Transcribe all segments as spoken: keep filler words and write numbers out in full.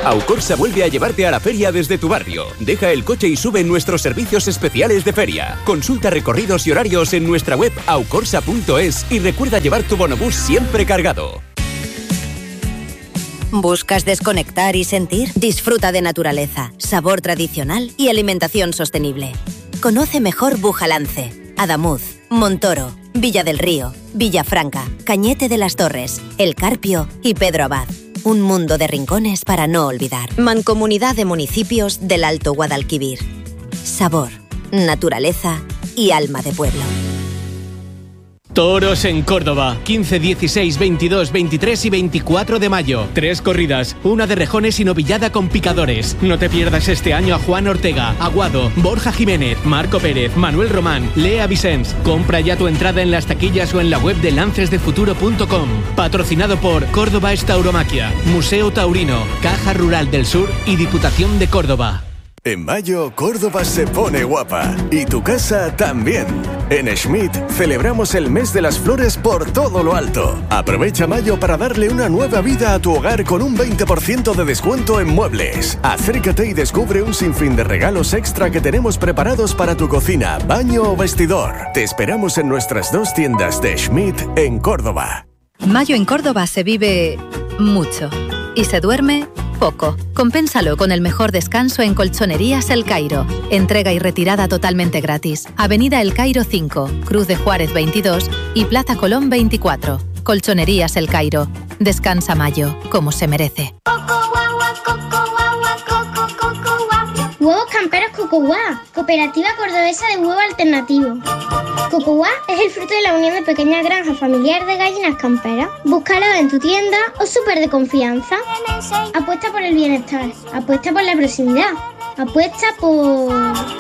Aucorsa vuelve a llevarte a la feria desde tu barrio. Deja el coche y sube en nuestros servicios especiales de feria. Consulta recorridos y horarios en nuestra web aucorsa punto es y recuerda llevar tu bonobús siempre cargado. ¿Buscas desconectar y sentir? Disfruta de naturaleza, sabor tradicional y alimentación sostenible. Conoce mejor Bujalance, Adamuz, Montoro, Villa del Río, Villafranca, Cañete de las Torres, El Carpio y Pedro Abad. Un mundo de rincones para no olvidar. Mancomunidad de Municipios del Alto Guadalquivir. Sabor, naturaleza y alma de pueblo. Toros en Córdoba, quince, dieciséis, veintidós, veintitrés y veinticuatro de mayo. Tres corridas, una de rejones y novillada con picadores. No te pierdas este año a Juan Ortega, Aguado, Borja Jiménez, Marco Pérez, Manuel Román, Lea Vicens. Compra ya tu entrada en las taquillas o en la web de lances de futuro punto com. Patrocinado por Córdoba es Tauromaquia, Museo Taurino, Caja Rural del Sur y Diputación de Córdoba. En mayo, Córdoba se pone guapa. Y tu casa también. En Schmidt celebramos el mes de las flores por todo lo alto. Aprovecha mayo para darle una nueva vida a tu hogar con un veinte por ciento de descuento en muebles. Acércate y descubre un sinfín de regalos extra que tenemos preparados para tu cocina, baño o vestidor. Te esperamos en nuestras dos tiendas de Schmidt en Córdoba. Mayo en Córdoba se vive mucho y se duerme poco. Compénsalo con el mejor descanso en Colchonerías El Cairo. Entrega y retirada totalmente gratis. Avenida El Cairo cinco, Cruz de Juárez veintidós y Plaza Colón veinticuatro. Colchonerías El Cairo. Descansa mayo, como se merece. Huevos camperos Cocoguá, cooperativa cordobesa de huevo alternativo. Cocoguá es el fruto de la unión de pequeñas granjas familiares de gallinas camperas. Búscalo en tu tienda o súper de confianza. Apuesta por el bienestar, apuesta por la proximidad, apuesta por...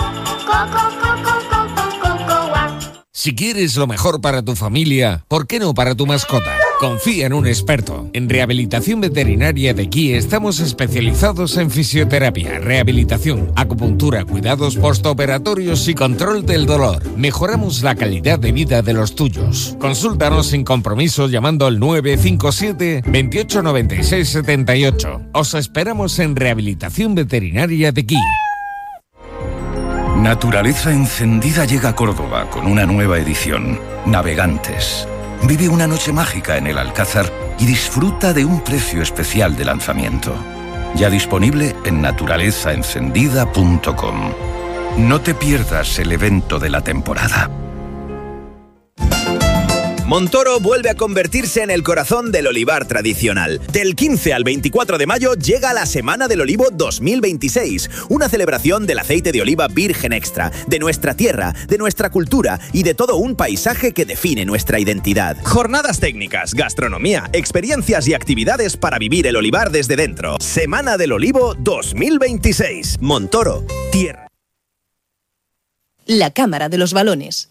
Si quieres lo mejor para tu familia, ¿por qué no para tu mascota? Confía en un experto. En Rehabilitación Veterinaria de Guí estamos especializados en fisioterapia, rehabilitación, acupuntura, cuidados postoperatorios y control del dolor. Mejoramos la calidad de vida de los tuyos. Consúltanos sin compromiso llamando al nueve cinco siete, veintiocho noventa y seis setenta y ocho. Os esperamos en Rehabilitación Veterinaria de Guí. Naturaleza Encendida llega a Córdoba con una nueva edición, Navegantes. Vive una noche mágica en el Alcázar y disfruta de un precio especial de lanzamiento. Ya disponible en naturaleza encendida punto com. No te pierdas el evento de la temporada. Montoro vuelve a convertirse en el corazón del olivar tradicional. Del quince al veinticuatro de mayo llega la Semana del Olivo dos mil veintiséis, una celebración del aceite de oliva virgen extra, de nuestra tierra, de nuestra cultura y de todo un paisaje que define nuestra identidad. Jornadas técnicas, gastronomía, experiencias y actividades para vivir el olivar desde dentro. Semana del Olivo dos mil veintiséis. Montoro, tierra. La Cámara de los Balones.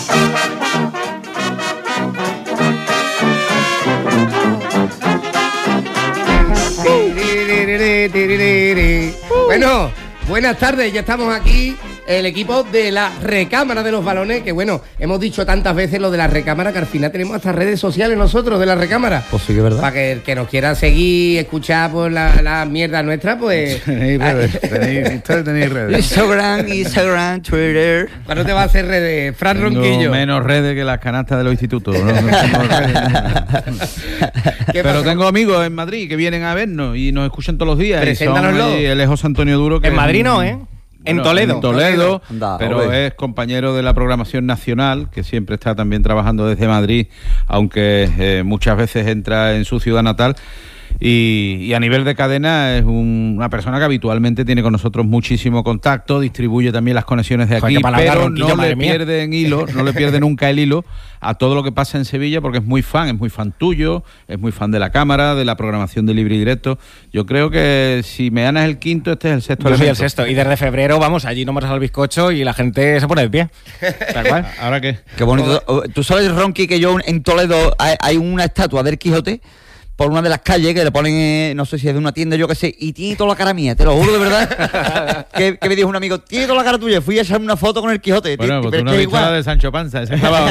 Bueno, buenas tardes, ya estamos aquí, el equipo de la Recámara de los Balones, que bueno, hemos dicho tantas veces lo de la Recámara que al final tenemos hasta redes sociales nosotros de la Recámara. Pues sí que es verdad. Para que el que nos quiera seguir, escuchar por la, la mierda nuestra, pues... Tenéis redes, tenéis, ustedes tenéis redes. Instagram, Instagram, Twitter... ¿Cuándo te va a hacer redes? Fran Tengo Ronquillo. menos redes que las canastas de los institutos. No, no tengo redes. Pero pasa? tengo amigos en Madrid que vienen a vernos y nos escuchan todos los días. Preséntanoslo. Y son, él es José Antonio Duro. Que en Madrid no, ¿eh? En Bueno, Toledo. En Toledo, Anda, pero hombre. es compañero de la programación nacional, que siempre está también trabajando desde Madrid, aunque eh, muchas veces entra en su ciudad natal. Y, y a nivel de cadena es un, una persona que habitualmente tiene con nosotros muchísimo contacto, distribuye también las conexiones de aquí, Joder, pero Ronquillo, no madre le mía. pierden hilo, no le pierde nunca el hilo a todo lo que pasa en Sevilla, porque es muy fan, es muy fan tuyo, es muy fan de la cámara, de la programación de Libre y Directo. Yo creo que si me ganas el quinto, este es el sexto. Yo soy el elemento. sexto, y desde febrero, vamos, allí no me al bizcocho y la gente se pone de pie. Tal cual. ¿Ahora qué? Qué bonito. ¿Tú sabes, Ronqui, que yo en Toledo hay, hay una estatua del Quijote? por una de las calles que le ponen, eh, no sé si es de una tienda, yo qué sé, y tiene toda la cara mía, te lo juro de verdad. que, que me dijo un amigo, tiene toda la cara tuya. Fui a echarme una foto con el Quijote. Bueno, T- pues tú no has visto la de Sancho Panza, ese estaba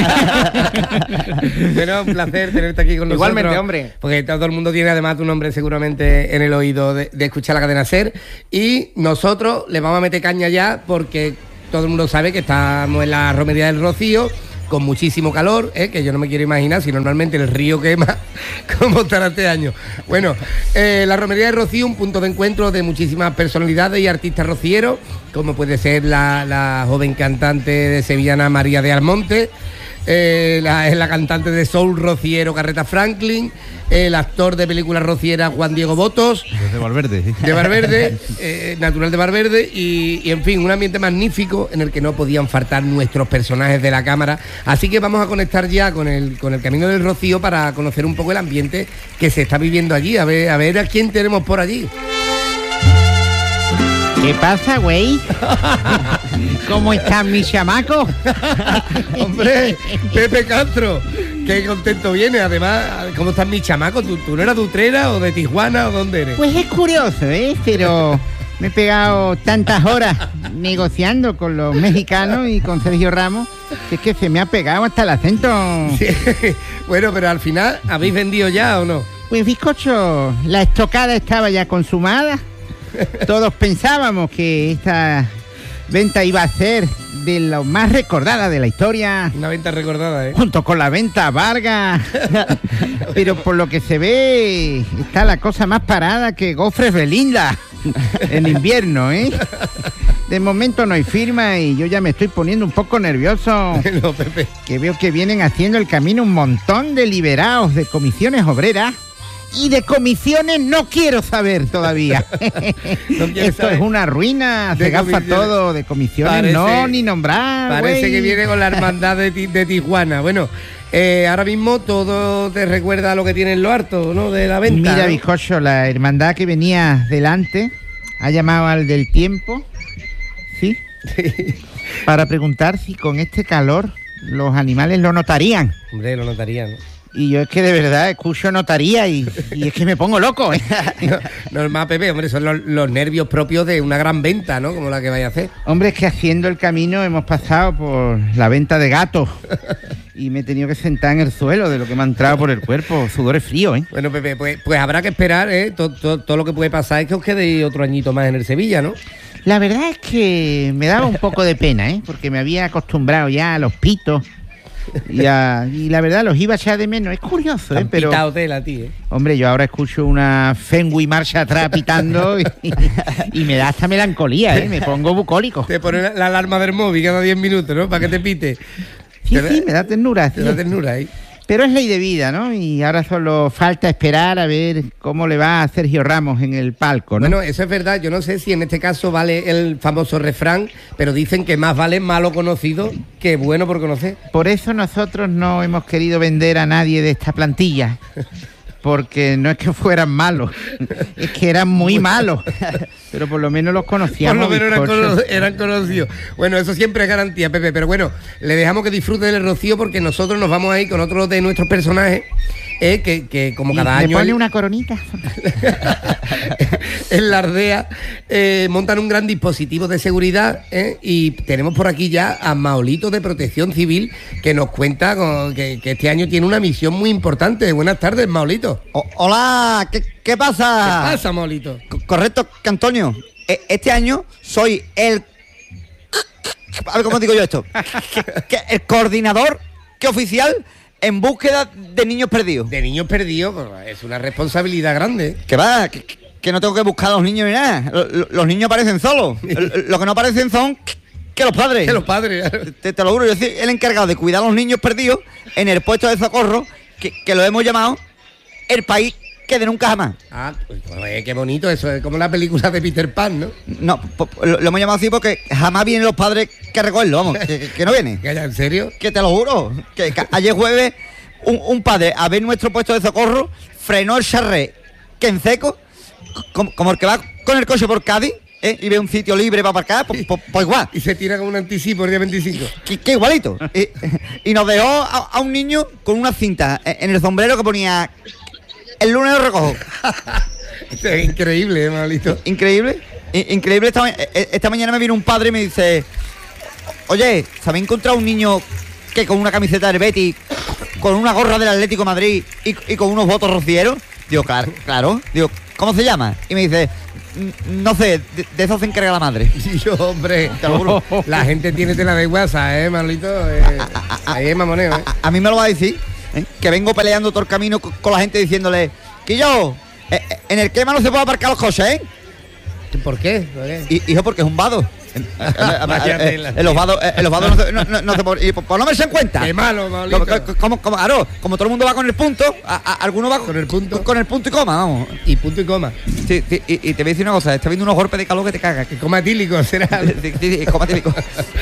Bueno, un placer tenerte aquí con nosotros. Igualmente, hombre. Porque todo el mundo tiene además tu nombre seguramente en el oído de, de escuchar la cadena SER. Y nosotros le vamos a meter caña ya porque todo el mundo sabe que estamos en la Romería del Rocío, con muchísimo calor, ¿eh? Que yo no me quiero imaginar si normalmente el río quema, cómo estará este año. Bueno, eh, la Romería de Rocío, un punto de encuentro de muchísimas personalidades y artistas rocieros, como puede ser la, la joven cantante de sevillana María de Almonte, eh, la, es la cantante de soul rociero Carreta Franklin, el actor de películas rocieras Juan Diego Botos, de Valverde, de Valverde, eh, natural de Valverde, y, y en fin, un ambiente magnífico en el que no podían faltar nuestros personajes de la cámara. Así que vamos a conectar ya con el, con el Camino del Rocío para conocer un poco el ambiente que se está viviendo allí, a ver, a ver a quién tenemos por allí. ¿Qué pasa, güey? ¿Cómo están mis chamacos? Hombre, Pepe Castro, qué contento viene. Además, ¿cómo están mis chamacos? ¿Tú, tú no eras de Utrera o de Tijuana o dónde eres? Pues es curioso, ¿eh? Pero me he pegado tantas horas negociando con los mexicanos y con Sergio Ramos que es que se me ha pegado hasta el acento. Sí. Bueno, pero al final, ¿habéis vendido ya o no? Pues bizcocho, la estocada estaba ya consumada. Todos pensábamos que esta venta iba a ser de lo más recordada de la historia. Una venta recordada, ¿eh? Junto con la venta Vargas. Pero por lo que se ve, está la cosa más parada que gofres Belinda en invierno, ¿eh? De momento no hay firma y yo ya me estoy poniendo un poco nervioso. No, Pepe. Que veo que vienen haciendo el camino un montón de liberados de comisiones obreras. Y de comisiones no quiero saber todavía. No Esto saber. Es una ruina, se gafa todo de comisiones, parece, no, ni nombrar. Parece wey. Que viene con la hermandad de, de Tijuana. Bueno, eh, ahora mismo todo te recuerda a lo que tienen lo harto, ¿no? De la venta. Mira, ¿no? bizcocho, la hermandad que venía delante ha llamado al del tiempo, ¿sí? Sí. Para preguntar si con este calor los animales lo notarían. Hombre, lo notarían, ¿no? Y yo es que de verdad escucho notaría y, y es que me pongo loco, ¿eh? No, normal, Pepe, hombre, son los, los nervios propios de una gran venta, ¿no? Como la que vais a hacer. Hombre, es que haciendo el camino hemos pasado por la venta de gatos y me he tenido que sentar en el suelo de lo que me ha entrado por el cuerpo, sudores fríos, ¿eh? Bueno, Pepe, pues, pues habrá que esperar, ¿eh? Todo, todo, todo lo que puede pasar es que os quedéis otro añito más en el Sevilla, ¿no? La verdad es que me daba un poco de pena, ¿eh? Porque me había acostumbrado ya a los pitos. Y, a, y la verdad los iba a echar de menos. Es curioso, ¿eh? Pero tela, tío, ¿eh? Hombre, yo ahora escucho una Fenway marcha atrás pitando y, y me da hasta melancolía, ¿eh? Me pongo bucólico. Te pone la alarma del móvil cada diez minutos, ¿no? Para que te pite. Sí, sí, me da ternura. Te da ternura, ¿eh? Pero es ley de vida, ¿no? Y ahora solo falta esperar a ver cómo le va a Sergio Ramos en el palco, ¿no? Bueno, eso es verdad. Yo no sé si en este caso vale el famoso refrán, pero dicen que más vale malo conocido que bueno por conocer. Por eso nosotros no hemos querido vender a nadie de esta plantilla. Porque no es que fueran malos, es que eran muy malos. Pero por lo menos los conocíamos. Por lo menos eran, cono eran conocidos. Bueno, eso siempre es garantía, Pepe. Pero bueno, le dejamos que disfrute del Rocío porque nosotros nos vamos a ir con otro de nuestros personajes. Eh, que, que como cada ¿Me año... ¿Me pone una coronita? En la Ardea eh, montan un gran dispositivo de seguridad eh, y tenemos por aquí ya a Maolito de Protección Civil que nos cuenta con, que, que este año tiene una misión muy importante. Buenas tardes, Maolito. O hola, ¿qué, qué pasa? ¿Qué pasa, Maolito? C correcto, que Antonio, este año soy el... A ver, ¿cómo digo yo esto? que, que el coordinador, que oficial... en búsqueda de niños perdidos. De niños perdidos, pues, es una responsabilidad grande. Que va, que, que no tengo que buscar a los niños ni nada. Los, los niños aparecen solos. Lo que no aparecen son que los padres. Que los padres. Te, te lo juro, yo soy el encargado de cuidar a los niños perdidos en el puesto de socorro, que, que lo hemos llamado el país que de nunca jamás. Ah, pues, pues, qué bonito, eso es como la película de Peter Pan, ¿no? No, lo, lo hemos llamado así porque jamás vienen los padres que recogerlo, vamos, que, que, que no vienen. ¿En serio? Que te lo juro, que, que ayer jueves un, un padre a ver nuestro puesto de socorro frenó el charré que en seco, como, como el que va con el coche por Cádiz, ¿eh? Y ve un sitio libre para aparcar, pues, pues, pues igual. Y se tira con un anticipo el día veinticinco. Que, que igualito. y, y nos dejó a, a un niño con una cinta en el sombrero que ponía... el lunes lo recojo. Esto es increíble, ¿eh, Manolito? Increíble. I- increíble. Esta, ma- eh, esta mañana me vino un padre y me dice, oye, ¿se había encontrado un niño que con una camiseta del Betis, con una gorra del Atlético de Madrid y, y con unos votos rocieros? Digo, claro, claro. Digo, ¿cómo se llama? Y me dice, "N- no sé, de, de eso se encarga la madre. Y yo, hombre, Te lo juro. la gente tiene tela de WhatsApp, ¿eh, Manolito? Eh, ahí es mamoneo, ¿eh? A mí me lo va a decir, ¿eh? Que vengo peleando todo el camino co- con la gente diciéndole, que yo, eh, eh, en el quema no se puede aparcar los coches, ¿eh? ¿Por qué? ¿Por qué? Y, hijo, porque es un vado. En, Vaya en- tela, en los vados, en los vados no, se- no, no, no se puede- y por, por no verse en cuenta. Qué malo, Manolito. Como, como, como, claro, como todo el mundo va con el punto, a, a- alguno va con el punto con el punto y coma, vamos. Y punto y coma. Sí, sí, y, y te voy a decir una cosa, está viendo unos golpes de calor que te cagas. Que coma tílico, será. Sí, sí, sí, coma tílico.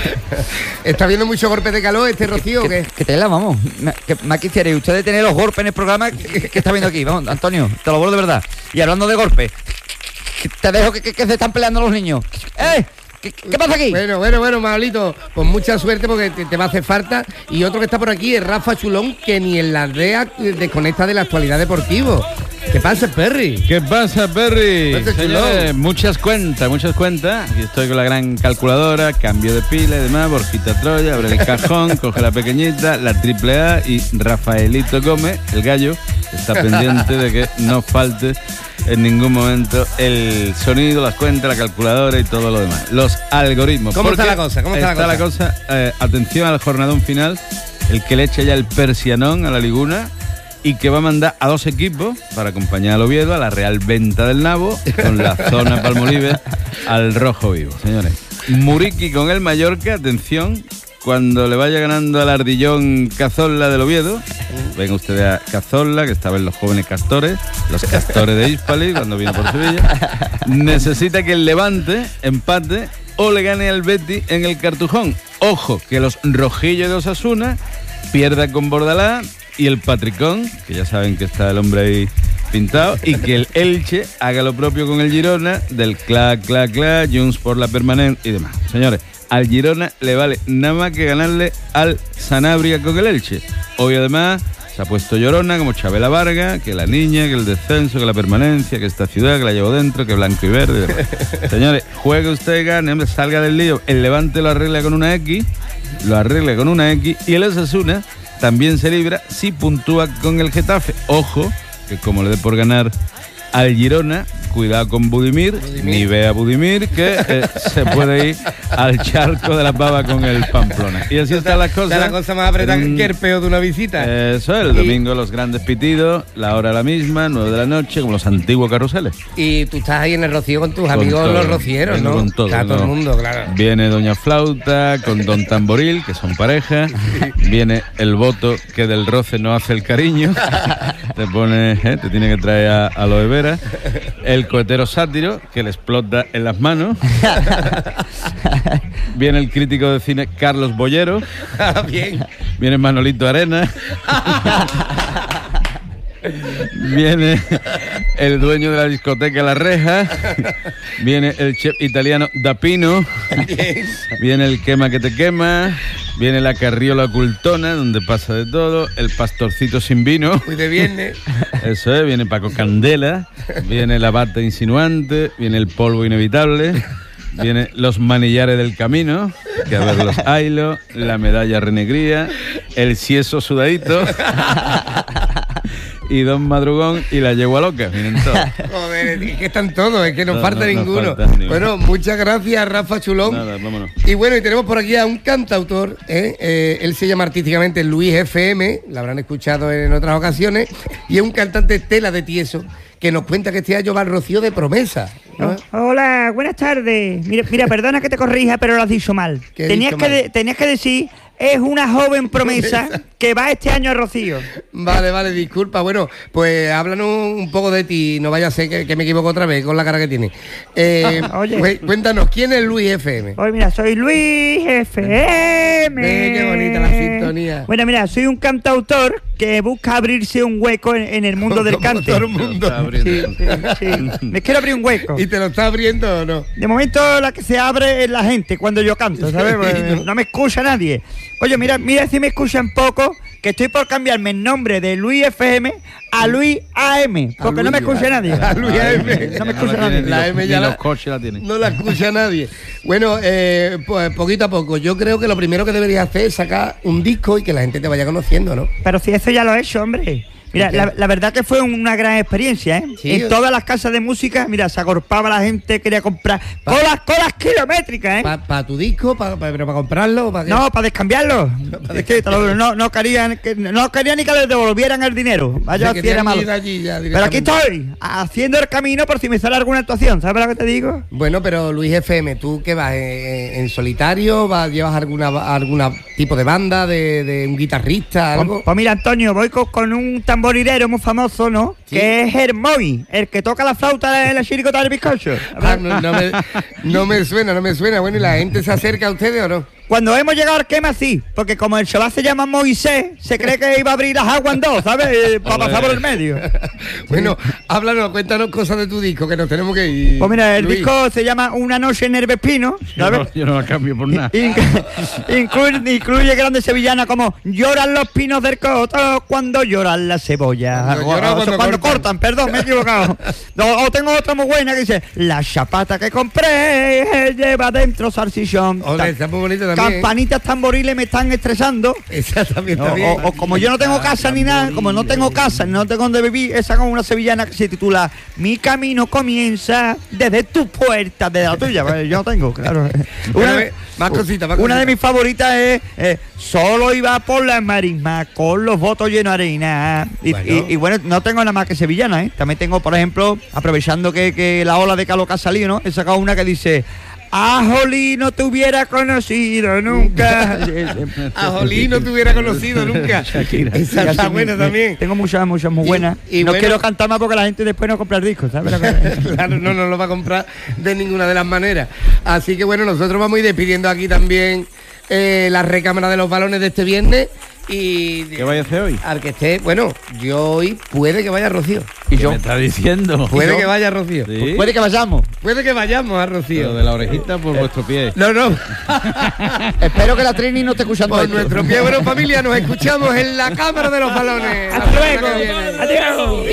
¿Está viendo muchos golpes de calor este Rocío o qué? Que te la, vamos. Me- Que más quisierais ustedes tener los golpes en el programa que, que está viendo aquí. Vamos, Antonio, te lo vuelvo de verdad. Y hablando de golpes, que te dejo que, que- que se están peleando los niños. ¡Eh! ¿Qué, qué pasa aquí? Bueno, bueno, bueno, Manolito, pues mucha suerte porque te, te va a hacer falta. Y otro que está por aquí es Rafa Chulón, que ni en la aldea desconecta de la actualidad deportiva. ¿Qué pasa, Perry? ¿Qué pasa, Perry? Pasa, Señores, chulón. muchas cuentas, muchas cuentas. Aquí estoy con la gran calculadora, cambio de pila y demás, Borjita Troya, abre el cajón, coge la pequeñita, la triple A y Rafaelito Gómez, el gallo, está pendiente de que no falte en ningún momento el sonido, las cuentas, la calculadora y todo lo demás. Los algoritmos. ¿Cómo está Porque la cosa? ¿Cómo está la la cosa? Eh, atención al jornadón final, el que le echa ya el persianón a la liguna y que va a mandar a dos equipos para acompañar al Oviedo a la Real Venta del Nabo con la zona Palmolive al Rojo Vivo. Señores, Muriqui con el Mallorca, atención, cuando le vaya ganando al Ardillón Cazorla del Oviedo, venga ustedes a Cazorla, que estaban los jóvenes castores, los castores de Hispali, cuando vino por Sevilla, necesita que el Levante empate o le gane al Betis en el Cartujón. Ojo, que los rojillos de Osasuna pierdan con Bordalás y el Patricón, que ya saben que está el hombre ahí pintado, y que el Elche haga lo propio con el Girona, del clac, clac, clac, Junts por la permanente y demás. Señores, al Girona le vale nada más que ganarle al Sanabria con el Elche. Hoy además se ha puesto llorona como Chabela Vargas, que la niña, que el descenso, que la permanencia, que esta ciudad, que la llevo dentro, que blanco y verde. y demás. Señores, juegue usted, gane, hombre, salga del lío. El Levante lo arregla con una X, lo arregla con una X, y el Osasuna también se libra si puntúa con el Getafe. Ojo, que como le dé por ganar al Girona, cuidado con Budimir, ni vea Budimir, que eh, se puede ir al charco de la pava con el Pamplona. Y así están las cosas. Está la cosa más apretada Mm, que el peo de una visita. Eso, el domingo los grandes pitidos, la hora la misma, nueve de la noche, como los antiguos carruseles. Y tú estás ahí en el Rocío con tus Con amigos todo, los rocieros, vengo ¿no? con todo, Está todo el ¿no? mundo, claro. Viene Doña Flauta con Don Tamboril, que son pareja. Viene el voto que del roce no hace el cariño. Te pone, eh, te tiene que traer a, a lo de Vera. El cohetero sátiro, que le explota en las manos. Viene el crítico de cine Carlos Bollero. Bien. Viene Manolito Arena. Viene el dueño de la discoteca La Reja. Viene el chef italiano Dapino. Viene el quema que te quema. Viene la carriola ocultona, donde pasa de todo. El pastorcito sin vino. Hoy de viernes. Eso es, viene Paco Candela. Viene la bata insinuante. Viene el polvo inevitable. Viene los manillares del camino, que a ver los ailos, la medalla renegría, el sieso sudadito y Don Madrugón y la yegua loca. Vienen todos. Joder, es que están todos, es que no, No, falta no, no ninguno. falta ninguno. Bueno, muchas gracias, Rafa Chulón. Nada, vámonos. Y bueno, y tenemos por aquí a un cantautor, ¿eh? Eh, él se llama artísticamente Luis F M, la habrán escuchado en otras ocasiones, y es un cantante tela de tieso que nos cuenta que este año va al Rocío de promesa, ¿no? Hola, buenas tardes. Mira, mira, perdona que te corrija, pero lo has dicho mal. ¿Qué he Tenías dicho que, mal? de- tenías que decir, es una joven promesa que va este año a Rocío. Vale, vale, disculpa. Bueno, pues háblanos un poco de ti, no vaya a ser que, que me equivoco otra vez con la cara que tiene. Eh, Oye. pues, cuéntanos, ¿quién es Luis F M? Oye, mira, soy Luis F M. Ve, qué bonita la sintonía. Bueno, mira, soy un cantautor que busca abrirse un hueco en, en el mundo del Como cante. todo el mundo. Sí, sí, sí. Me quiero abrir un hueco. ¿Y te lo está abriendo o no? De momento la que se abre es la gente cuando yo canto, ¿sabes? Pues, no me escucha nadie. Oye, mira, mira si me escuchan poco, que estoy por cambiarme el nombre de Luis F M a Luis A M, porque a no me Luis, escucha nadie. A Luis A M. No me escucha nadie. La M ya Ni la, los coches la tienen. no la escucha nadie. Bueno, eh, pues poquito a poco. Yo creo que lo primero que deberías hacer es sacar un disco y que la gente te vaya conociendo, ¿no? Pero si eso ya lo he hecho, hombre. Mira, la, la verdad que fue una gran experiencia, ¿eh? Sí. En todas las casas de música, mira, se agolpaba la gente, quería comprar colas, colas kilométricas, ¿eh? ¿Para pa tu disco? Pa, pa, ¿Pero para comprarlo? ¿Pa No, para descambiarlo. Es que te lo- no, no querían que, no querían ni que les devolvieran el dinero. Vaya, O sea, si era querían malo. ir allí ya Pero aquí directamente. estoy, haciendo el camino por si me sale alguna actuación, ¿sabes lo que te digo? Bueno, pero Luis F M, ¿tú qué vas? ¿En, en solitario? ¿Vas, ¿Llevas alguna alguna tipo de banda, de, de un guitarrista, algo? Pues, pues mira, Antonio, voy con, con un tamborilero muy famoso, ¿no? Sí. Que es Hermoy, el que toca la flauta en la chiricota del bizcocho. Ah, no, no me, no me suena, no me suena. Bueno, ¿y la gente se acerca a ustedes o no? Cuando hemos llegado al quema, sí, porque como el chaval se llama Moisés, se cree que iba a abrir las aguas en dos, ¿sabes? Eh, Para pasar por el medio. Bueno, háblanos, cuéntanos cosas de tu disco, que nos tenemos que ir. Pues mira, el Luis. disco se llama Una noche en el Vespino, Yo ¿sabes? no, yo no la cambio por nada. Inc- incluye, incluye grandes sevillanas como lloran los pinos del coto cuando lloran las cebollas. Cuando O- lloran o- cuando cuando cortan. cortan, perdón, me he equivocado. O, o tengo otra muy buena que dice, la chapata que compré eh, lleva dentro salchichón. Ole, Ta- está muy bonito también. Campanitas tamboriles me están estresando. Esa también O, está bien. o- o como yo no tengo casa ni nada, como no tengo casa ni no tengo donde vivir, esa con una sevillana que se titula Mi camino comienza desde tu puerta, desde la tuya. Pues yo no tengo, claro. Una, Pero, más cositas, más una de cositas. mis favoritas es eh, Solo iba por la marisma con los votos llenos de arena. Y Bueno. y- y bueno, no tengo nada más que sevillana, ¿eh? También tengo, por ejemplo, aprovechando que, que la ola de calor que ha salido, ¿no? He sacado una que dice A Jolí no te hubiera conocido nunca. A Jolí no te hubiera conocido nunca. Esa está Así buena me- también. Tengo muchas, muchas muy Y- buenas. y no bueno- quiero cantar más porque la gente después no compra el disco, ¿sabes? Claro, no nos lo va a comprar de ninguna de las maneras. Así que bueno, nosotros vamos a ir despidiendo aquí también eh, la recámara de los balones de este viernes. Y ¿Qué vaya a hacer hoy? al que esté, bueno, yo hoy puede que vaya Rocío. ¿Y yo? ¿Qué me está diciendo? Puede ¿Y yo? que vaya Rocío. Sí. Puede que vayamos. Puede que vayamos a Rocío. Lo de la orejita por vuestro pie. No, no. Espero que la Trini no esté escuchando Por esto. nuestro pie, bueno, familia, nos escuchamos en la cámara de los balones. Hasta La luego. semana que viene. Adiós.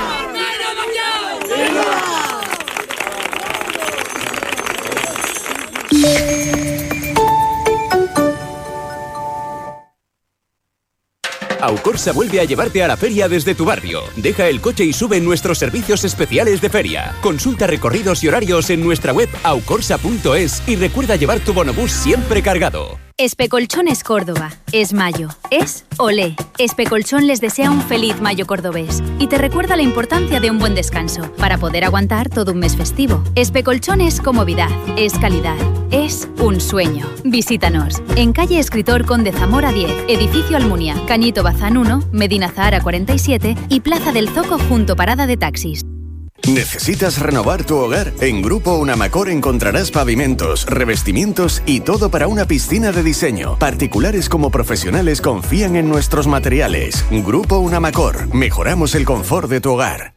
Aucorsa vuelve a llevarte a la feria desde tu barrio. Deja el coche y sube en nuestros servicios especiales de feria. Consulta recorridos y horarios en nuestra web aucorsa punto es y recuerda llevar tu bonobús siempre cargado. Especolchones Córdoba. Es mayo. Es olé. Especolchón les desea un feliz mayo cordobés y te recuerda la importancia de un buen descanso para poder aguantar todo un mes festivo. Especolchón es comodidad, es calidad, es un sueño. Visítanos en calle Escritor Conde Zamora diez, edificio Almunia, Cañito Bazán uno, Medina Zahara cuarenta y siete y Plaza del Zoco junto parada de taxis. ¿Necesitas renovar tu hogar? En Grupo Unamacor encontrarás pavimentos, revestimientos y todo para una piscina de diseño. Particulares como profesionales confían en nuestros materiales. Grupo Unamacor. Mejoramos el confort de tu hogar.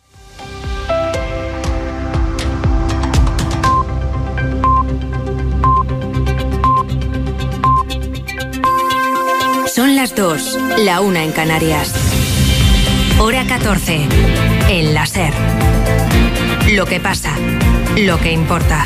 Son las dos, la una en Canarias. Hora catorce, en la SER. Lo que pasa, lo que importa.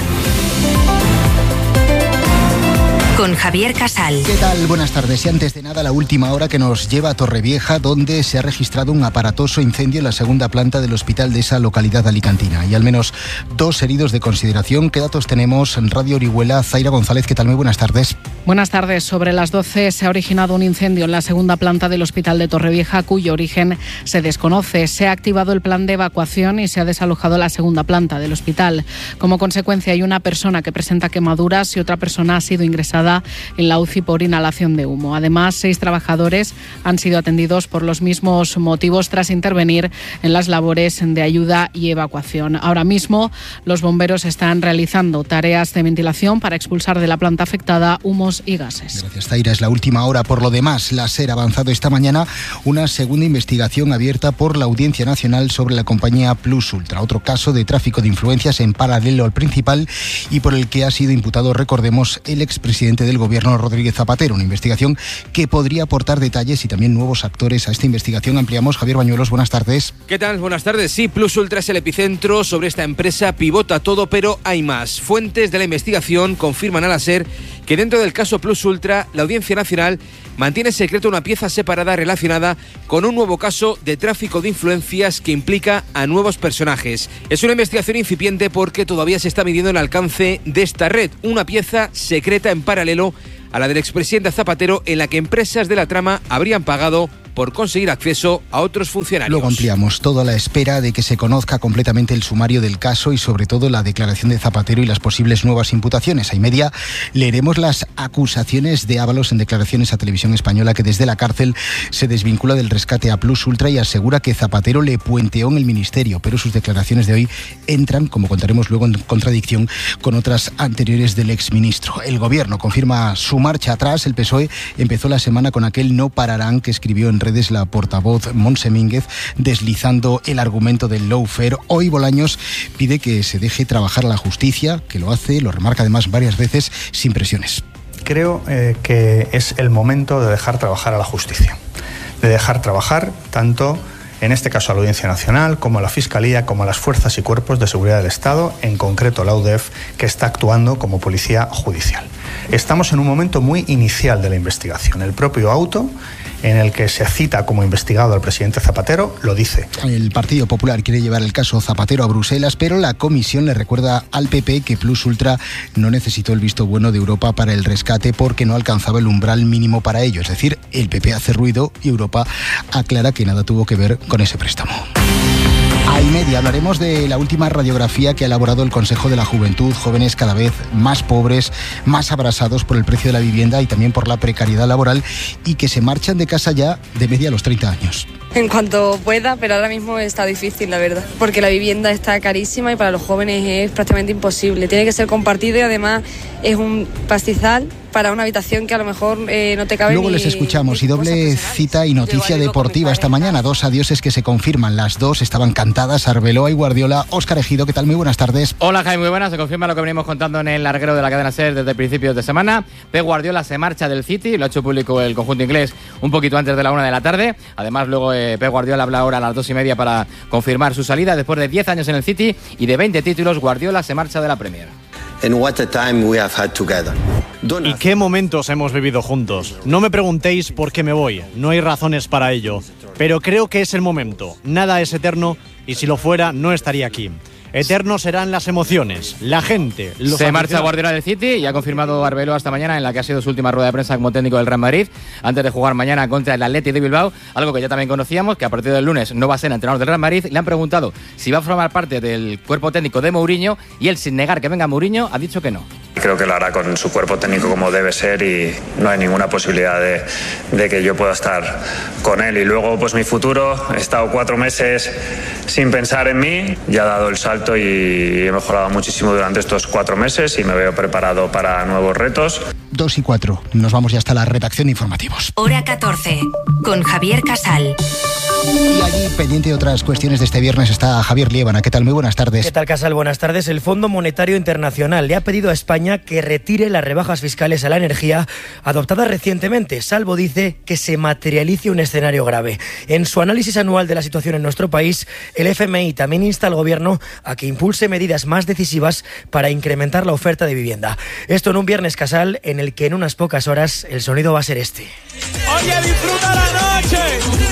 Con Javier Casal. ¿Qué tal? Buenas tardes. Y antes de nada, la última hora que nos lleva a Torrevieja, donde se ha registrado un aparatoso incendio en la segunda planta del hospital de esa localidad alicantina. Y al menos dos heridos de consideración. ¿Qué datos tenemos en Radio Orihuela? Zaira González, ¿qué tal? Muy buenas tardes. Buenas tardes. Sobre las doce se ha originado un incendio en la segunda planta del hospital de Torrevieja, cuyo origen se desconoce. Se ha activado el plan de evacuación y se ha desalojado la segunda planta del hospital. Como consecuencia, hay una persona que presenta quemaduras y otra persona ha sido ingresada en la U C I por inhalación de humo. Además, seis trabajadores han sido atendidos por los mismos motivos tras intervenir en las labores de ayuda y evacuación. Ahora mismo, los bomberos están realizando tareas de ventilación para expulsar de la planta afectada humos y gases. Gracias, Zaira. Es la última hora. Por lo demás, la SER ha avanzado esta mañana una segunda investigación abierta por la Audiencia Nacional sobre la compañía Plus Ultra. Otro caso de tráfico de influencias en paralelo al principal y por el que ha sido imputado, recordemos, el expresidente presidente del gobierno, Rodríguez Zapatero. Una investigación que podría aportar detalles y también nuevos actores a esta investigación. Ampliamos. Javier Bañuelos, buenas tardes. ¿Qué tal? Buenas tardes. Sí, Plus Ultra es el epicentro. Sobre esta empresa pivota todo, pero hay más. Fuentes de la investigación confirman a la SER que dentro del caso Plus Ultra, la Audiencia Nacional mantiene secreto una pieza separada relacionada con un nuevo caso de tráfico de influencias que implica a nuevos personajes. Es una investigación incipiente porque todavía se está midiendo el alcance de esta red, una pieza secreta en paralelo a la del expresidente Zapatero, en la que empresas de la trama habrían pagado por conseguir acceso a otros funcionarios. Luego ampliamos, todo a la espera de que se conozca completamente el sumario del caso y sobre todo la declaración de Zapatero y las posibles nuevas imputaciones. A y media leeremos las acusaciones de Ábalos en declaraciones a Televisión Española, que desde la cárcel se desvincula del rescate a Plus Ultra y asegura que Zapatero le puenteó en el ministerio, pero sus declaraciones de hoy entran, como contaremos luego, en contradicción con otras anteriores del exministro. El gobierno confirma su marcha atrás. El P S O E empezó la semana con aquel no pararán que escribió en redes la portavoz Montse Mínguez, deslizando el argumento del lawfare. Hoy Bolaños pide que se deje trabajar a la justicia, que lo hace, lo remarca además varias veces, sin presiones. Creo eh, que es el momento de dejar trabajar a la justicia, de dejar trabajar tanto, en este caso a la Audiencia Nacional, como a la Fiscalía, como a las fuerzas y cuerpos de seguridad del Estado, en concreto la U D E F, que está actuando como policía judicial. Estamos en un momento muy inicial de la investigación. El propio auto en el que se cita como investigado al presidente Zapatero lo dice. El Partido Popular quiere llevar el caso Zapatero a Bruselas, pero la comisión le recuerda al P P que Plus Ultra no necesitó el visto bueno de Europa para el rescate porque no alcanzaba el umbral mínimo para ello. Es decir, el P P hace ruido y Europa aclara que nada tuvo que ver con ese préstamo. A y media hablaremos de la última radiografía que ha elaborado el Consejo de la Juventud. Jóvenes cada vez más pobres, más abrasados por el precio de la vivienda y también por la precariedad laboral, y que se marchan de casa ya de media a los treinta años. En cuanto pueda, pero ahora mismo está difícil, la verdad, porque la vivienda está carísima y para los jóvenes es prácticamente imposible. Tiene que ser compartido y además es un pastizal para una habitación que a lo mejor eh, no te cabe. Luego ni, les escuchamos y doble cita y noticia deportiva esta mañana. Dos adioses que se confirman. Las dos estaban cantadas. Arbeloa y Guardiola. Óscar Ejido, ¿qué tal? Muy buenas tardes. Hola Jaime, muy buenas. Se confirma lo que venimos contando en el larguero de la cadena SER desde principios de semana. Pep Guardiola se marcha del City, lo ha hecho público el conjunto inglés un poquito antes de la una de la tarde. Además luego eh, Pep Guardiola habla ahora a las dos y media para confirmar su salida. Después de diez años en el City y de veinte títulos, Guardiola se marcha de la Premier. And what a time we have had together. ¿Y qué momentos hemos vivido juntos? No me preguntéis por qué me voy, no hay razones para ello, pero creo que es el momento. Nada es eterno y si lo fuera no estaría aquí. Eternos serán las emociones, la gente, los Se marcha Guardiola del City y ha confirmado Arbeloa esta mañana en la que ha sido su última rueda de prensa como técnico del Real Madrid, antes de jugar mañana contra el Athletic de Bilbao, algo que ya también conocíamos, que a partir del lunes no va a ser entrenador del Real Madrid. Le han preguntado si va a formar parte del cuerpo técnico de Mourinho y él, sin negar que venga Mourinho, ha dicho que no. Creo que lo hará con su cuerpo técnico como debe ser y no hay ninguna posibilidad de, de que yo pueda estar con él. Y luego, pues mi futuro, he estado cuatro meses sin pensar en mí, ya he dado el salto y he mejorado muchísimo durante estos cuatro meses y me veo preparado para nuevos retos. Dos y cuatro, nos vamos ya hasta la redacción de informativos. Hora catorce, con Javier Casal. Y allí, pendiente de otras cuestiones de este viernes, está Javier Liébana. ¿Qué tal? Muy buenas tardes. ¿Qué tal, Casal? Buenas tardes. El Fondo Monetario Internacional le ha pedido a España que retire las rebajas fiscales a la energía adoptadas recientemente, salvo, dice, que se materialice un escenario grave. En su análisis anual de la situación en nuestro país, el F M I también insta al Gobierno a que impulse medidas más decisivas para incrementar la oferta de vivienda. Esto en un viernes, Casal, en el que en unas pocas horas el sonido va a ser este. Oye, disfruta la noche,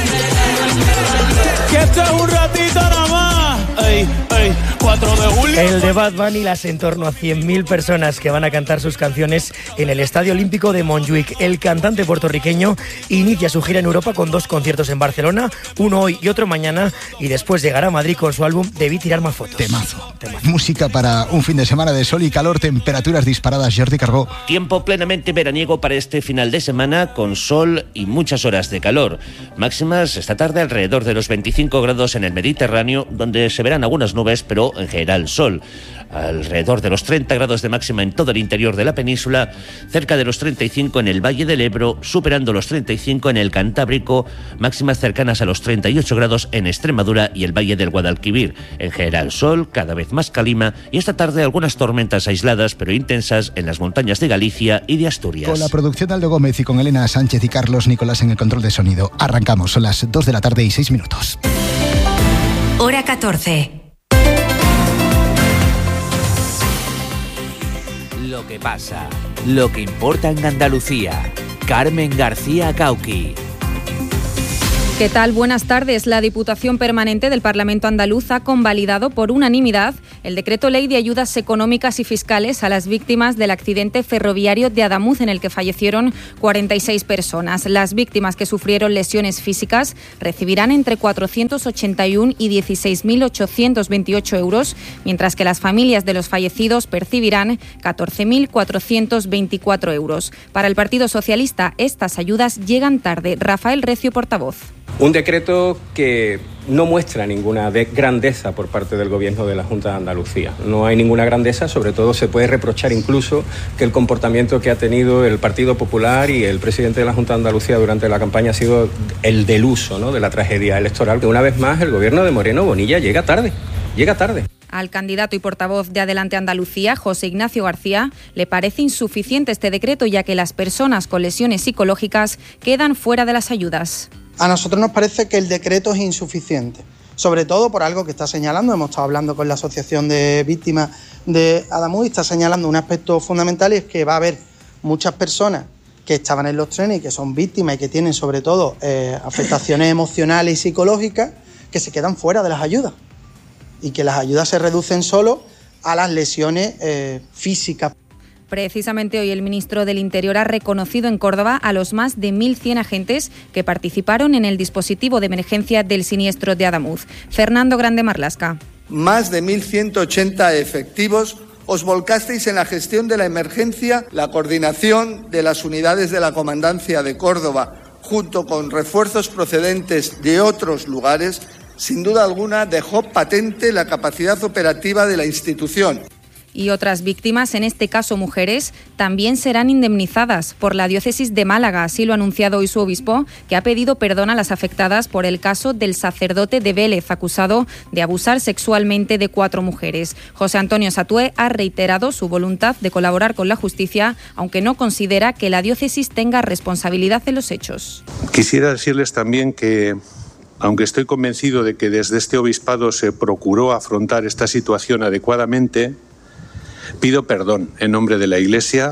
que esto es un ratito nada más. Ey, ey, cuatro de julio. El de Bad Bunny, las en torno a cien mil personas que van a cantar sus canciones en el Estadio Olímpico de Montjuic. El cantante puertorriqueño inicia su gira en Europa con dos conciertos en Barcelona, uno hoy y otro mañana, y después llegará a Madrid con su álbum Debí tirar más fotos. Temazo. Temazo. Música para un fin de semana de sol y calor, temperaturas disparadas. Jordi Cargó. Tiempo plenamente veraniego para este final de semana, con sol y muchas horas de calor. Máximas esta tarde alrededor de los veinticinco grados en el Mediterráneo, donde se verán algunas nubes, pero en general sol. Alrededor de los treinta grados de máxima en todo el interior de la península, cerca de los treinta y cinco en el Valle del Ebro, superando los treinta y cinco en el Cantábrico, máximas cercanas a los treinta y ocho grados en Extremadura y el Valle del Guadalquivir. En general sol, cada vez más calima y esta tarde algunas tormentas aisladas pero intensas en las montañas de Galicia y de Asturias. Con la producción de Aldo Gómez y con Elena Sánchez y Carlos Nicolás en el control de sonido. Arrancamos, son las dos de la tarde y seis minutos. Hora catorce. Lo que pasa, lo que importa en Andalucía. Carmen García Cauqui. ¿Qué tal? Buenas tardes. La Diputación Permanente del Parlamento Andaluz ha convalidado por unanimidad el Decreto Ley de Ayudas Económicas y Fiscales a las víctimas del accidente ferroviario de Adamuz, en el que fallecieron cuarenta y seis personas. Las víctimas que sufrieron lesiones físicas recibirán entre cuatrocientos ochenta y uno y dieciséis mil ochocientos veintiocho euros, mientras que las familias de los fallecidos percibirán catorce mil cuatrocientos veinticuatro euros. Para el Partido Socialista, estas ayudas llegan tarde. Rafael Recio, portavoz. Un decreto que no muestra ninguna grandeza por parte del Gobierno de la Junta de Andalucía. No hay ninguna grandeza, sobre todo se puede reprochar incluso que el comportamiento que ha tenido el Partido Popular y el presidente de la Junta de Andalucía durante la campaña ha sido el del uso, ¿no?, de la tragedia electoral. Que una vez más el Gobierno de Moreno Bonilla llega tarde, llega tarde. Al candidato y portavoz de Adelante Andalucía, José Ignacio García, le parece insuficiente este decreto, ya que las personas con lesiones psicológicas quedan fuera de las ayudas. A nosotros nos parece que el decreto es insuficiente, sobre todo por algo que está señalando. Hemos estado hablando con la Asociación de Víctimas de Adamuz y está señalando un aspecto fundamental, y es que va a haber muchas personas que estaban en los trenes y que son víctimas y que tienen sobre todo eh, afectaciones emocionales y psicológicas, que se quedan fuera de las ayudas y que las ayudas se reducen solo a las lesiones eh, físicas. Precisamente hoy el ministro del Interior ha reconocido en Córdoba a los más de mil cien agentes que participaron en el dispositivo de emergencia del siniestro de Adamuz. Fernando Grande Marlasca. Más de mil ciento ochenta efectivos os volcasteis en la gestión de la emergencia, la coordinación de las unidades de la Comandancia de Córdoba, junto con refuerzos procedentes de otros lugares, sin duda alguna dejó patente la capacidad operativa de la institución. Y otras víctimas, en este caso mujeres, también serán indemnizadas por la diócesis de Málaga. Así lo ha anunciado hoy su obispo, que ha pedido perdón a las afectadas por el caso del sacerdote de Vélez, acusado de abusar sexualmente de cuatro mujeres. José Antonio Satué ha reiterado su voluntad de colaborar con la justicia, aunque no considera que la diócesis tenga responsabilidad en los hechos. Quisiera decirles también que, aunque estoy convencido de que desde este obispado se procuró afrontar esta situación adecuadamente, pido perdón en nombre de la Iglesia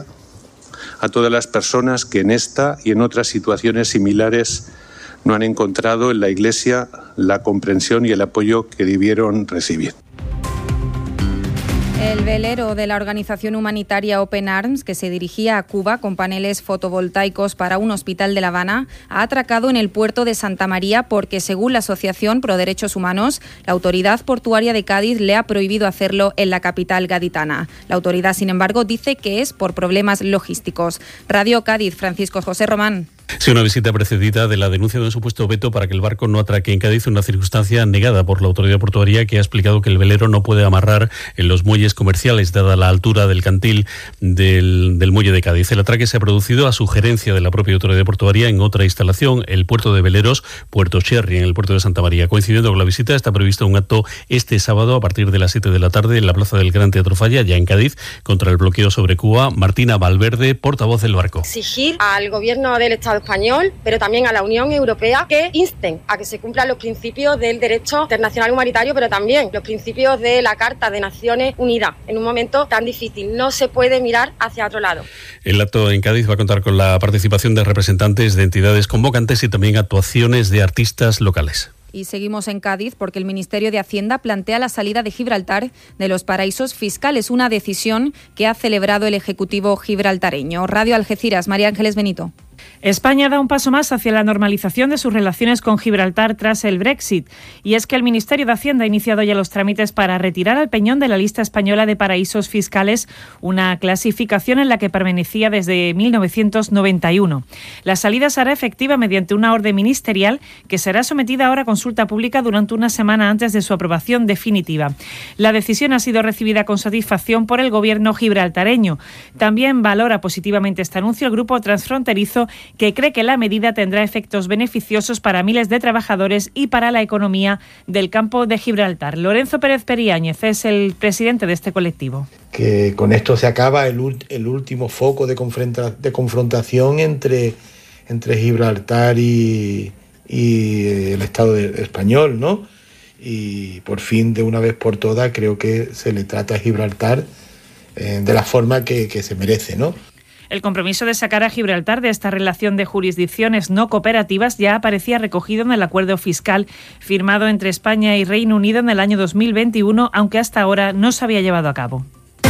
a todas las personas que en esta y en otras situaciones similares no han encontrado en la Iglesia la comprensión y el apoyo que debieron recibir. El velero de la organización humanitaria Open Arms, que se dirigía a Cuba con paneles fotovoltaicos para un hospital de La Habana, ha atracado en el puerto de Santa María porque, según la Asociación Pro Derechos Humanos, la autoridad portuaria de Cádiz le ha prohibido hacerlo en la capital gaditana. La autoridad, sin embargo, dice que es por problemas logísticos. Radio Cádiz, Francisco José Román. Sí, una visita precedida de la denuncia de un supuesto veto para que el barco no atraque en Cádiz, una circunstancia negada por la autoridad portuaria, que ha explicado que el velero no puede amarrar en los muelles comerciales dada la altura del cantil del, del muelle de Cádiz. El atraque se ha producido a sugerencia de la propia autoridad portuaria en otra instalación, el puerto de veleros Puerto Cherry, en el puerto de Santa María. Coincidiendo con la visita, está previsto un acto este sábado a partir de las siete de la tarde en la plaza del Gran Teatro Falla, ya en Cádiz, contra el bloqueo sobre Cuba. Martina Valverde, portavoz del barco. Exigir al gobierno del Estado español, pero también a la Unión Europea, que insten a que se cumplan los principios del derecho internacional humanitario, pero también los principios de la Carta de Naciones Unidas. En un momento tan difícil no se puede mirar hacia otro lado. El acto en Cádiz va a contar con la participación de representantes de entidades convocantes y también actuaciones de artistas locales. Y seguimos en Cádiz porque el Ministerio de Hacienda plantea la salida de Gibraltar de los paraísos fiscales, una decisión que ha celebrado el Ejecutivo gibraltareño. Radio Algeciras, María Ángeles Benito. España da un paso más hacia la normalización de sus relaciones con Gibraltar tras el Brexit. Y es que el Ministerio de Hacienda ha iniciado ya los trámites para retirar al Peñón de la lista española de paraísos fiscales, una clasificación en la que permanecía desde mil novecientos noventa y uno. La salida será efectiva mediante una orden ministerial que será sometida ahora a consulta pública durante una semana antes de su aprobación definitiva. La decisión ha sido recibida con satisfacción por el gobierno gibraltareño. También valora positivamente este anuncio el grupo transfronterizo, que cree que la medida tendrá efectos beneficiosos para miles de trabajadores y para la economía del campo de Gibraltar. Lorenzo Pérez Periáñez es el presidente de este colectivo. Que con esto se acaba el, el último foco de, confronta, de confrontación entre, entre Gibraltar y, y el Estado de, español, ¿no? Y por fin, de una vez por todas, creo que se le trata a Gibraltar eh, de la forma que, que se merece, ¿no? El compromiso de sacar a Gibraltar de esta relación de jurisdicciones no cooperativas ya aparecía recogido en el acuerdo fiscal firmado entre España y Reino Unido en el año dos mil veintiuno, aunque hasta ahora no se había llevado a cabo.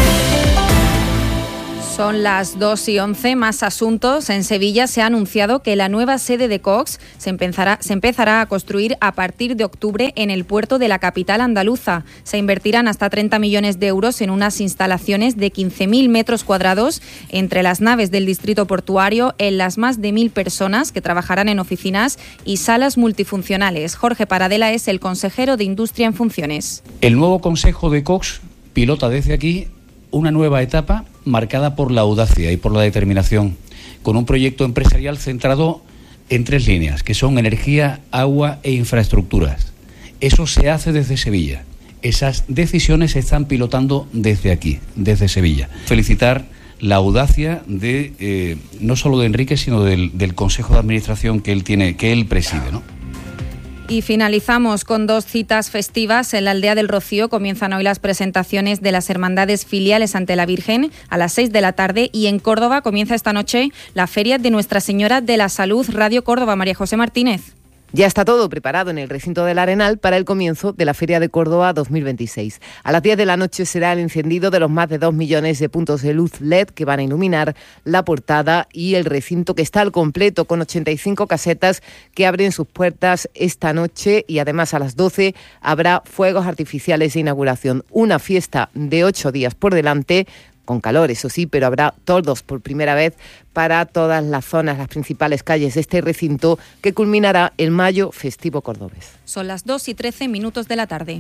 Son las dos y once, más asuntos. En Sevilla se ha anunciado que la nueva sede de Cox se empezará, se empezará a construir a partir de octubre en el puerto de la capital andaluza. Se invertirán hasta treinta millones de euros en unas instalaciones de quince mil metros cuadrados entre las naves del distrito portuario, en las más de mil personas que trabajarán en oficinas y salas multifuncionales. Jorge Paradela es el consejero de Industria en funciones. El nuevo consejo de Cox pilota desde aquí una nueva etapa marcada por la audacia y por la determinación, con un proyecto empresarial centrado en tres líneas, que son energía, agua e infraestructuras. Eso se hace desde Sevilla. Esas decisiones se están pilotando desde aquí, desde Sevilla. Felicitar la audacia de eh, no solo de Enrique, sino del, del Consejo de Administración que él tiene, que él preside, ¿no? Y finalizamos con dos citas festivas. En la aldea del Rocío comienzan hoy las presentaciones de las hermandades filiales ante la Virgen a las seis de la tarde, y en Córdoba comienza esta noche la Feria de Nuestra Señora de la Salud. Radio Córdoba, María José Martínez. Ya está todo preparado en el recinto del Arenal para el comienzo de la Feria de Córdoba dos mil veintiséis. A las diez de la noche será el encendido de los más de dos millones de puntos de luz L E D que van a iluminar la portada y el recinto, que está al completo con ochenta y cinco casetas que abren sus puertas esta noche, y además a las doce habrá fuegos artificiales de inauguración. Una fiesta de ocho días por delante, con calor, eso sí, pero habrá toldos por primera vez para todas las zonas, las principales calles de este recinto, que culminará el mayo festivo cordobés. Son las dos y trece minutos de la tarde.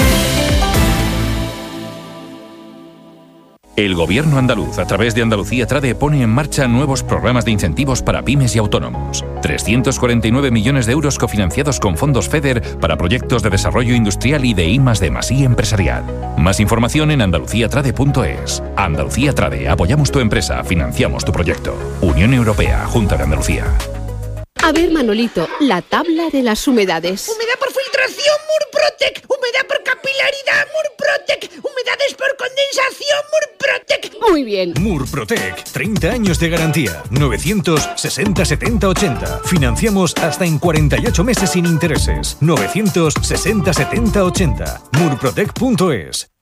El Gobierno andaluz, a través de Andalucía Trade, pone en marcha nuevos programas de incentivos para pymes y autónomos. trescientos cuarenta y nueve millones de euros cofinanciados con fondos FEDER para proyectos de desarrollo industrial y de I más D más I empresarial. Más información en andalucía trade punto es. Andalucía Trade, apoyamos tu empresa, financiamos tu proyecto. Unión Europea, Junta de Andalucía. A ver, Manolito, la tabla de las humedades. Humedad por filtración, Murprotec. Humedad por capilaridad, Murprotec. Humedades por condensación, Murprotec. Muy bien. Murprotec, treinta años de garantía. novecientos sesenta setenta ochenta. Financiamos hasta en cuarenta y ocho meses sin intereses. novecientos sesenta setenta ochenta. murprotec punto es.